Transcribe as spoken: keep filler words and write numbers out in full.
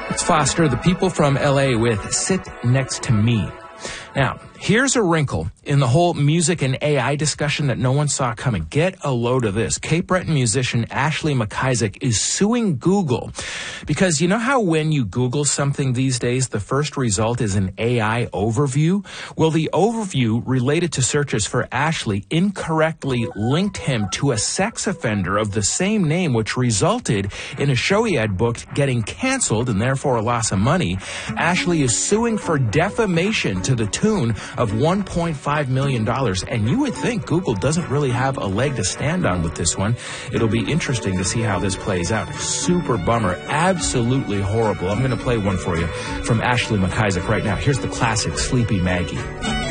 It's Foster, the people from L A with Sit Next to Me. Now, here's a wrinkle in the whole music and A I discussion that no one saw coming. Get a load of this. Cape Breton musician Ashley McIsaac is suing Google because you know how when you Google something these days, the first result is an A I overview? Well, the overview related to searches for Ashley incorrectly linked him to a sex offender of the same name, which resulted in a show he had booked getting canceled and therefore a loss of money. Ashley is suing for defamation to the tune of one point five million dollars. And you would think Google doesn't really have a leg to stand on with this one. It'll be interesting to see how this plays out. Super bummer. Absolutely horrible. I'm going to play one for you from Ashley McIsaac right now. Here's the classic Sleepy Maggie.